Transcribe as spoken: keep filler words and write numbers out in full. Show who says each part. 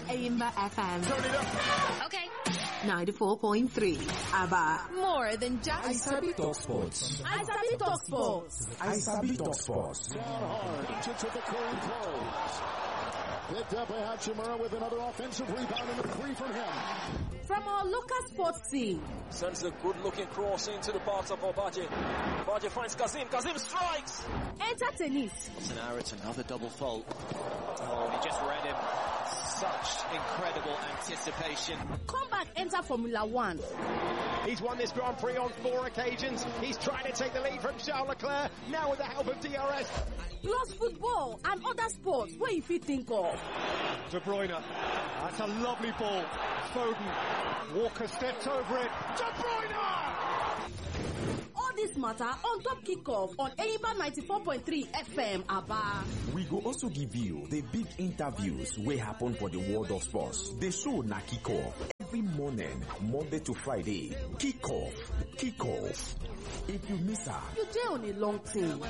Speaker 1: Aimba F M.
Speaker 2: Turn it up.
Speaker 1: Okay. ninety-four point three. Aba. More than just
Speaker 3: I sabi talk sports.
Speaker 1: I sabi talk sports.
Speaker 3: I sabi talk sports.
Speaker 2: Down hard into the clean close. Picked up by Hachimura with another offensive rebound and a three from him.
Speaker 1: From our local sports team.
Speaker 4: Sends a good-looking cross into the box of Obaje. Obaje finds Kazim. Kazim strikes.
Speaker 1: Enter tennis.
Speaker 5: Austin Arrett, another double fault. Oh, he just read him. Such incredible anticipation.
Speaker 1: Comeback enter Formula One.
Speaker 6: He's won this Grand Prix on four occasions. He's trying to take the lead from Charles Leclerc. Now with the help of D R S.
Speaker 1: Plus football and other sports where you fit think of.
Speaker 6: De Bruyne. That's a lovely ball. Foden. Walker stepped over it. De Bruyne!
Speaker 1: All this matter on Top Kickoff on Aimba ninety-four point three F M, Aba.
Speaker 3: We go also give you the big interviews wey happen for the world of sports. The show na Kickoff. Every morning, Monday to Friday. Kickoff. Kickoff. If you miss her,
Speaker 1: You dey on a long thing.